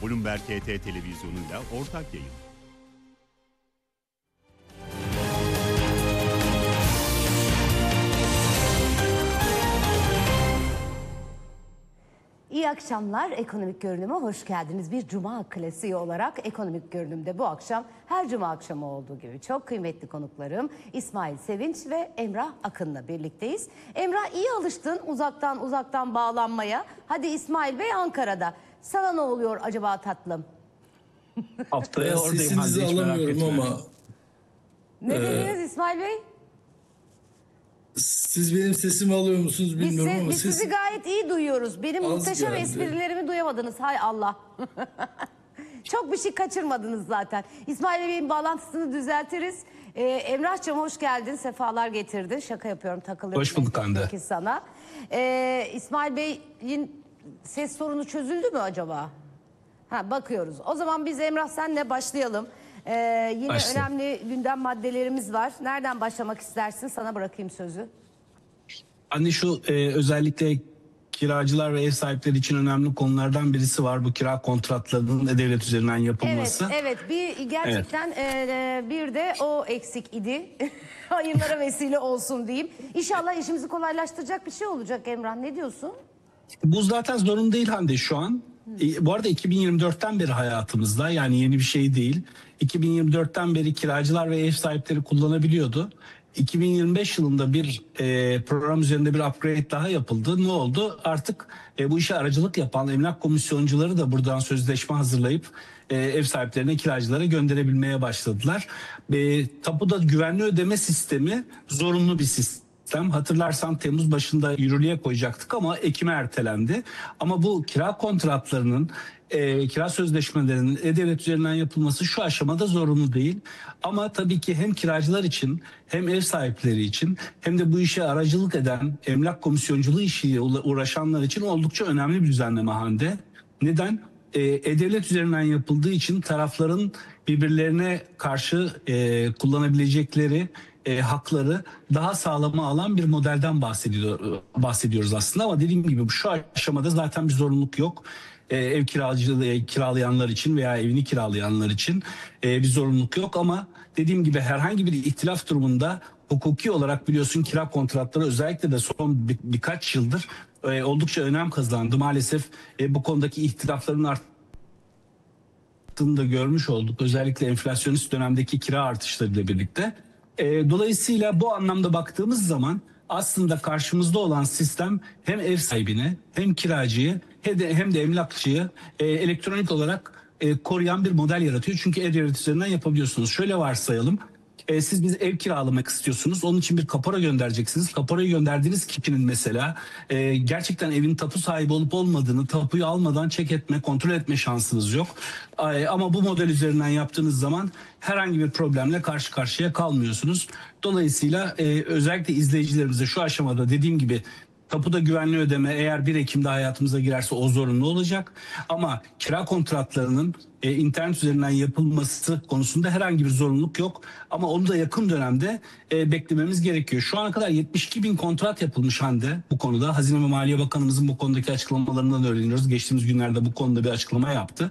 Bloomberg HT televizyonuyla ortak yayın. İyi akşamlar. Ekonomik Görünüm'e hoş geldiniz. Bir cuma klasiği olarak Ekonomik Görünüm'de bu akşam her cuma akşamı olduğu gibi çok kıymetli konuklarım İsmail Sevinç ve Emrah Akın'la birlikteyiz. Emrah, iyi alıştın uzaktan bağlanmaya. Hadi İsmail Bey Ankara'da. Sana ne oluyor acaba tatlım? Haftaya oradayım. Sesinizi alamıyorum ama. Ne dediniz İsmail Bey? Siz benim sesimi alıyor musunuz bilmiyorum ama biz sizi gayet iyi duyuyoruz. Benim muhteşem geldi. esprilerimi duyamadınız. Hay Allah. Çok bir şey kaçırmadınız zaten. İsmail Bey'in bağlantısını düzeltiriz. Emrah'cığım hoş geldin. Sefalar getirdin. Şaka yapıyorum, takılıyorum. Hoş bulduk Hande. Sana. İsmail Bey'in ses sorunu çözüldü mü acaba? Bakıyoruz. O zaman biz Emrah senle başlayalım. Yine önemli gündem maddelerimiz var. Nereden başlamak istersin? Sana bırakayım sözü. Hani şu özellikle kiracılar ve ev sahipleri için önemli konulardan birisi var. Bu kira kontratlarının devlet üzerinden yapılması. Evet. Gerçekten bir de o eksik idi. Hayırlara vesile olsun diyeyim. İnşallah işimizi kolaylaştıracak bir şey olacak Emrah. Ne diyorsun? Bu zaten zorunlu değil Hande şu an. Bu arada 2024'ten beri hayatımızda, yani yeni bir şey değil. 2024'ten beri kiracılar ve ev sahipleri kullanabiliyordu. 2025 yılında bir program üzerinde bir upgrade daha yapıldı. Ne oldu? Artık bu işe aracılık yapan emlak komisyoncuları da buradan sözleşme hazırlayıp ev sahiplerine, kiracılara gönderebilmeye başladılar. Tapuda güvenli ödeme sistemi zorunlu bir sistem. Hatırlarsan Temmuz başında yürürlüğe koyacaktık ama Ekim'e ertelendi. Ama bu kira kontratlarının, kira sözleşmelerinin e-devlet üzerinden yapılması şu aşamada zorunlu değil. Ama tabii ki hem kiracılar için hem ev sahipleri için hem de bu işe aracılık eden, emlak komisyonculuğu işiyle uğraşanlar için oldukça önemli bir düzenleme Hande. Neden? E-devlet üzerinden yapıldığı için tarafların birbirlerine karşı kullanabilecekleri hakları daha sağlama alan bir modelden bahsediyoruz aslında, ama dediğim gibi şu aşamada zaten bir zorunluluk yok. Ev kiralayanlar için veya evini kiralayanlar için bir zorunluluk yok, ama dediğim gibi herhangi bir ihtilaf durumunda hukuki olarak biliyorsun kira kontratları özellikle de son birkaç yıldır oldukça önem kazandı. Maalesef bu konudaki ihtilafların arttığını da görmüş olduk. Özellikle enflasyonist dönemdeki kira artışlarıyla birlikte. Dolayısıyla bu anlamda baktığımız zaman aslında karşımızda olan sistem hem ev sahibine hem kiracıyı hem de emlakçıyı elektronik olarak koruyan bir model yaratıyor. Çünkü e-devlet üzerinden yapabiliyorsunuz. Şöyle varsayalım. Siz bir ev kiralamak istiyorsunuz. Onun için bir kapora göndereceksiniz. Kaporayı gönderdiğiniz kişinin mesela gerçekten evin tapu sahibi olup olmadığını tapuyu almadan check etme, kontrol etme şansınız yok. Ama bu model üzerinden yaptığınız zaman herhangi bir problemle karşı karşıya kalmıyorsunuz. Dolayısıyla özellikle izleyicilerimize şu aşamada dediğim gibi tapuda güvenli ödeme eğer 1 Ekim'de hayatımıza girerse o zorunlu olacak. Ama kira kontratlarının internet üzerinden yapılması konusunda herhangi bir zorunluluk yok. Ama onu da yakın dönemde beklememiz gerekiyor. Şu ana kadar 72 bin kontrat yapılmış Hande bu konuda. Hazine ve Maliye Bakanımızın bu konudaki açıklamalarından öğreniyoruz. Geçtiğimiz günlerde bu konuda bir açıklama yaptı.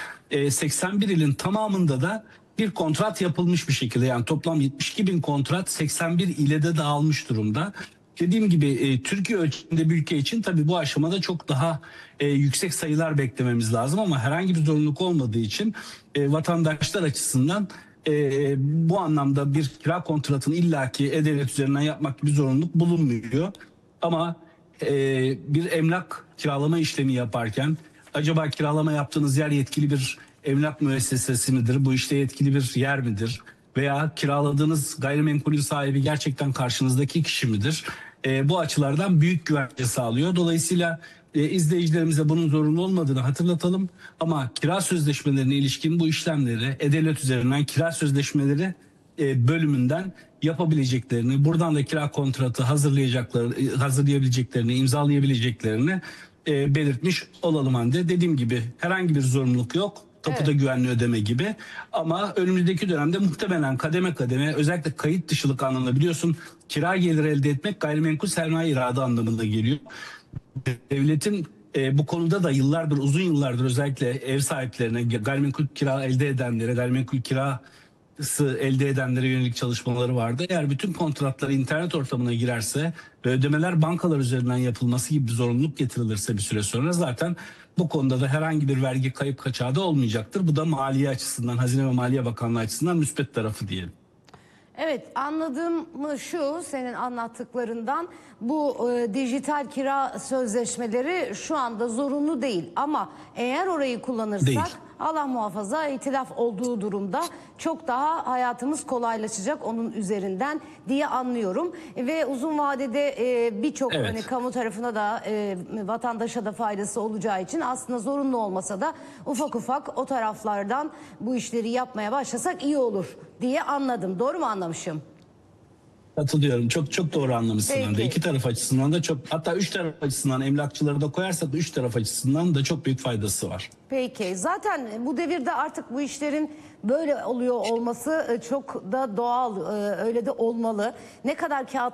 81 ilin tamamında da bir kontrat yapılmış bir şekilde, yani toplam 72 bin kontrat 81 ile de dağılmış durumda. Dediğim gibi Türkiye ölçeğinde bir ülke için tabii bu aşamada çok daha yüksek sayılar beklememiz lazım, ama herhangi bir zorunluluk olmadığı için vatandaşlar açısından bu anlamda bir kira kontratını illaki e-devlet üzerinden yapmak gibi zorunluluk bulunmuyor. Ama bir emlak kiralama işlemi yaparken acaba kiralama yaptığınız yer yetkili bir emlak müessesesi midir? Bu işte yetkili bir yer midir? Veya kiraladığınız gayrimenkulün sahibi gerçekten karşınızdaki kişi midir? Bu açılardan büyük güvence sağlıyor. Dolayısıyla izleyicilerimize bunun zorunlu olmadığını hatırlatalım. Ama kira sözleşmelerine ilişkin bu işlemleri e-devlet üzerinden kira sözleşmeleri bölümünden yapabileceklerini, buradan da kira kontratı hazırlayabileceklerini, imzalayabileceklerini belirtmiş olalım Hande. Dediğim gibi herhangi bir zorunluluk yok. Tapuda güvenli ödeme gibi, ama önümüzdeki dönemde muhtemelen kademe kademe, özellikle kayıt dışılık anlamında, biliyorsun kira geliri elde etmek gayrimenkul sermaye iradı anlamında geliyor. Devletin Bu konuda da uzun yıllardır özellikle ev sahiplerine, gayrimenkul kira elde edenlere, gayrimenkul kirası elde edenlere yönelik çalışmaları vardı. Eğer bütün kontratlar internet ortamına girerse ve ödemeler bankalar üzerinden yapılması gibi bir zorunluluk getirilirse bir süre sonra zaten bu konuda da herhangi bir vergi kayıp kaçağı da olmayacaktır. Bu da maliye açısından, Hazine ve Maliye Bakanlığı açısından müspet tarafı diyelim. Evet, anladığım şu senin anlattıklarından, bu dijital kira sözleşmeleri şu anda zorunlu değil ama eğer orayı kullanırsak Değil. Allah muhafaza itilaf olduğu durumda çok daha hayatımız kolaylaşacak onun üzerinden diye anlıyorum. Ve uzun vadede birçok Evet. hani kamu tarafına da vatandaşa da faydası olacağı için aslında zorunlu olmasa da ufak ufak o taraflardan bu işleri yapmaya başlasak iyi olur diye anladım. Doğru mu anlamışım? Katılıyorum. Çok doğru anlamışsın. Peki. Hem de iki taraf açısından da hatta üç taraf açısından, emlakçıları da koyarsak üç taraf açısından da çok büyük faydası var. Peki, zaten bu devirde artık bu işlerin böyle oluyor olması çok da doğal, öyle de olmalı. Ne kadar kağıt